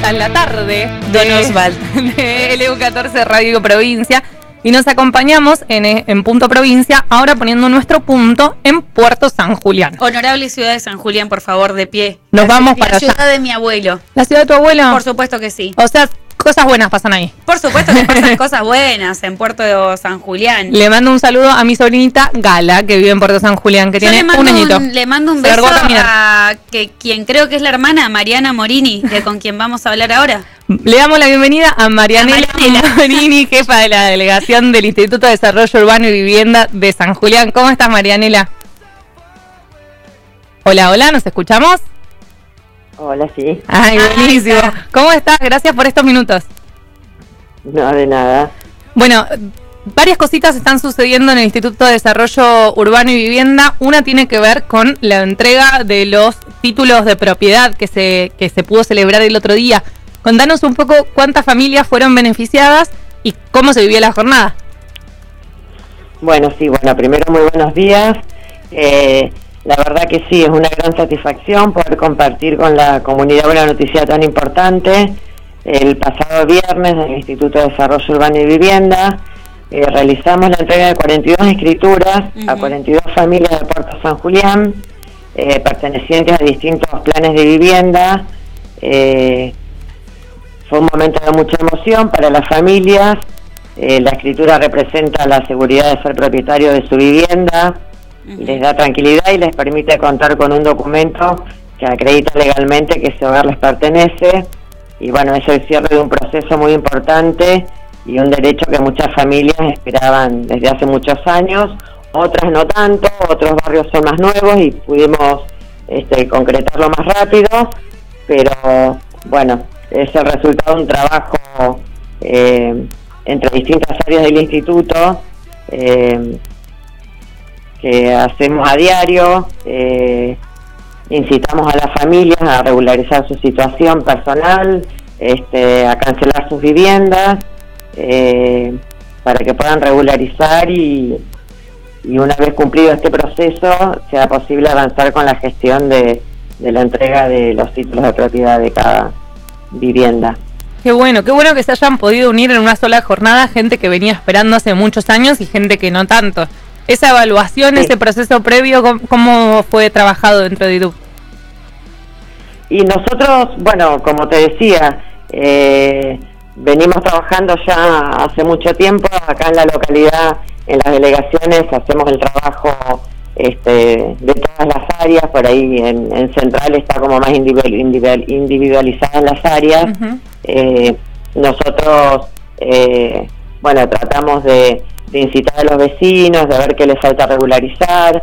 en la tarde Don Osvaldo de LU14 Radio Provincia y nos acompañamos en Punto Provincia, ahora poniendo nuestro punto en Puerto San Julián. Honorable ciudad de San Julián, por favor, de pie. Nos vamos para allá. La ciudad de mi abuelo. ¿La ciudad de tu abuelo? Por supuesto que sí. O sea, cosas buenas pasan ahí. Por supuesto que pasan cosas buenas en Puerto San Julián. Le mando un saludo a mi sobrinita Gala, que vive en Puerto San Julián, que tiene un añito. Le mando un beso a quien creo que es la hermana, Mariana Morini, de con quien vamos a hablar ahora. Le damos la bienvenida a Marianela Morini, jefa de la delegación del Instituto de Desarrollo Urbano y Vivienda de San Julián. ¿Cómo estás, Marianela? Hola, hola, ¿nos escuchamos? Hola, sí. Ay, buenísimo. ¿Cómo estás? Gracias por estos minutos. No, de nada. Bueno, varias cositas están sucediendo en el Instituto de Desarrollo Urbano y Vivienda. Una tiene que ver con la entrega de los títulos de propiedad que se pudo celebrar el otro día. Contanos un poco cuántas familias fueron beneficiadas y cómo se vivió la jornada. Bueno, sí, primero muy buenos días. La verdad que sí, es una gran satisfacción poder compartir con la comunidad una noticia tan importante. El pasado viernes en el Instituto de Desarrollo Urbano y Vivienda realizamos la entrega de 42 escrituras a 42 familias de Puerto San Julián, pertenecientes a distintos planes de vivienda. Fue un momento de mucha emoción para las familias. La escritura representa la seguridad de ser propietario de su vivienda, les da tranquilidad y les permite contar con un documento que acredita legalmente que ese hogar les pertenece. Y bueno, es el cierre de un proceso muy importante y un derecho que muchas familias esperaban desde hace muchos años, otras no tanto, otros barrios son más nuevos y pudimos concretarlo más rápido, pero bueno, es el resultado de un trabajo entre distintas áreas del instituto que hacemos a diario. Incitamos a las familias a regularizar su situación personal, a cancelar sus viviendas, para que puedan regularizar y una vez cumplido este proceso sea posible avanzar con la gestión de la entrega de los títulos de propiedad de cada vivienda. Qué bueno que se hayan podido unir en una sola jornada gente que venía esperando hace muchos años y gente que no tanto. Esa evaluación, sí. Ese proceso previo, ¿cómo fue trabajado dentro de IDUB? Y nosotros, como te decía, venimos trabajando ya hace mucho tiempo acá en la localidad, en las delegaciones, hacemos el trabajo de todas las áreas. Por ahí en Central está como más individualizada en las áreas. Nosotros tratamos de incitar a los vecinos, de ver qué les falta regularizar,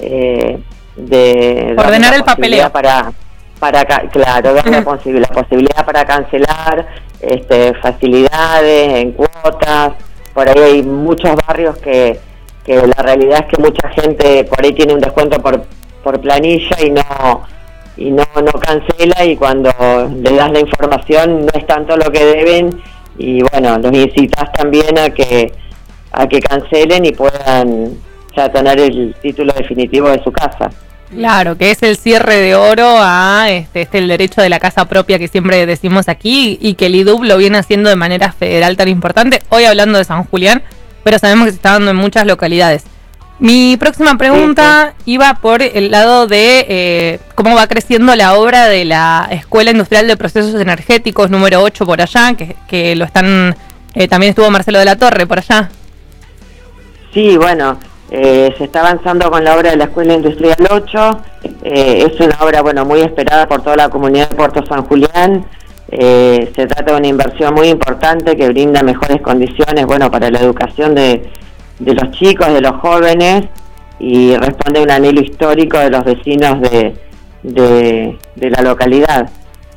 de ordenar el papeleo para dar la posibilidad para cancelar, facilidades en cuotas. Por ahí hay muchos barrios que la realidad es que mucha gente por ahí tiene un descuento por planilla y no cancela, y cuando le das la información no es tanto lo que deben, y los incitas también a que cancelen y puedan ya tener el título definitivo de su casa. Claro, que es el cierre de oro a el derecho de la casa propia que siempre decimos aquí, y que el IDUB lo viene haciendo de manera federal tan importante, hoy hablando de San Julián, pero sabemos que se está dando en muchas localidades. Mi próxima pregunta iba por el lado de cómo va creciendo la obra de la Escuela Industrial de Procesos Energéticos número 8 por allá, que lo están, también estuvo Marcelo de la Torre por allá. Sí, se está avanzando con la obra de la Escuela Industrial 8. Es una obra muy esperada por toda la comunidad de Puerto San Julián. Se trata de una inversión muy importante que brinda mejores condiciones para la educación de los chicos, de los jóvenes, y responde a un anhelo histórico de los vecinos de la localidad.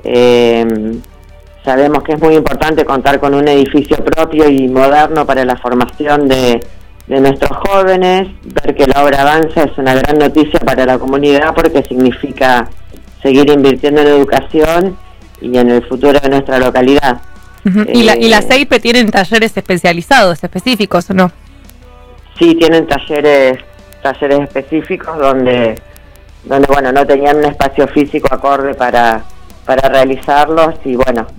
Sabemos que es muy importante contar con un edificio propio y moderno para la formación de nuestros jóvenes. Ver que la obra avanza es una gran noticia para la comunidad, porque significa seguir invirtiendo en educación y en el futuro de nuestra localidad. ¿Y las EIPE tienen talleres especializados, específicos o no? Sí, tienen talleres específicos donde no tenían un espacio físico acorde para realizarlos, y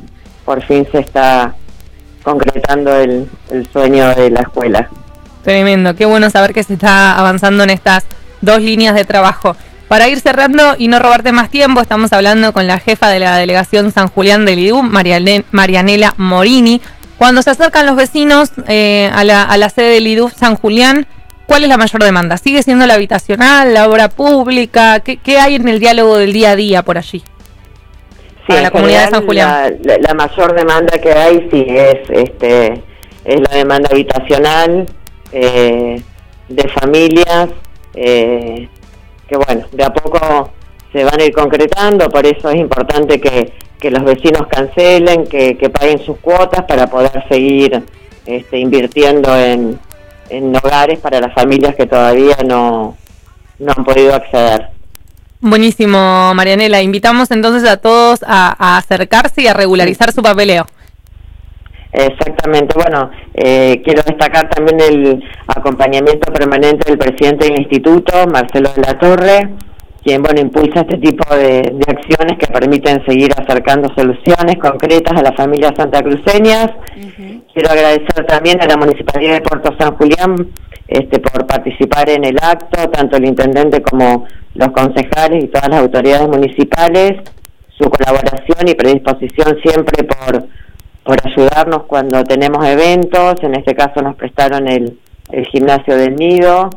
por fin se está concretando el sueño de la escuela. Tremendo, qué bueno saber que se está avanzando en estas 2 líneas de trabajo. Para ir cerrando y no robarte más tiempo, estamos hablando con la jefa de la delegación San Julián del IDUB, Marianela Morini. Cuando se acercan los vecinos a la sede del IDUB San Julián, ¿cuál es la mayor demanda? ¿Sigue siendo la habitacional, la obra pública? ¿Qué hay en el diálogo del día a día por allí? Sí, para la comunidad de San Julián. La mayor demanda que hay sí es la demanda habitacional, de familias, que bueno, de a poco se van a ir concretando, por eso es importante que los vecinos cancelen, que paguen sus cuotas para poder seguir invirtiendo en hogares para las familias que todavía no han podido acceder. Buenísimo, Marianela. Invitamos entonces a todos a acercarse y a regularizar su papeleo. Exactamente. Bueno, quiero destacar también el acompañamiento permanente del presidente del instituto, Marcelo de la Torre, quien impulsa este tipo de acciones que permiten seguir acercando soluciones concretas a las familias santacruceñas. Uh-huh. Quiero agradecer también a la Municipalidad de Puerto San Julián por participar en el acto, tanto el intendente como los concejales y todas las autoridades municipales, su colaboración y predisposición siempre por ayudarnos cuando tenemos eventos. En este caso nos prestaron el gimnasio del Nido,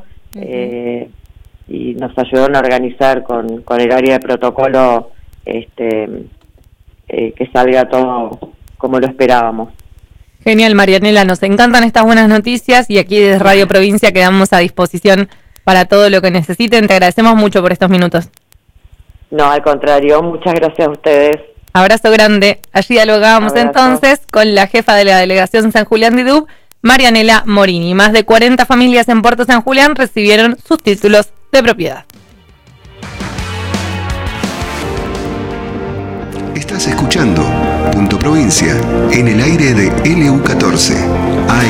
y nos ayudaron a organizar con el área de protocolo que salga todo como lo esperábamos. Genial, Marianela, nos encantan estas buenas noticias y aquí desde Radio Provincia quedamos a disposición para todo lo que necesiten. Te agradecemos mucho por estos minutos. No, al contrario, muchas gracias a ustedes. Abrazo grande. Allí dialogábamos entonces con la jefa de la delegación San Julián de IDUB, Marianela Morini. Más de 40 familias en Puerto San Julián recibieron sus títulos de propiedad. Estás escuchando Punto Provincia en el aire de LU14 AM